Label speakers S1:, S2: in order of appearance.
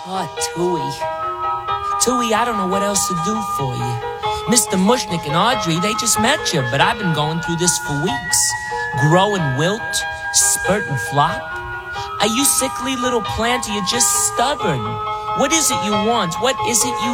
S1: Oh, Tui. Tui, I don't know what else to do for you. Mr. Mushnick and Audrey, they just met you, but I've been going through this for weeks. Grow and wilt, spurt and flop. Are you sickly little plant or you just stubborn? What is it you want? What is it you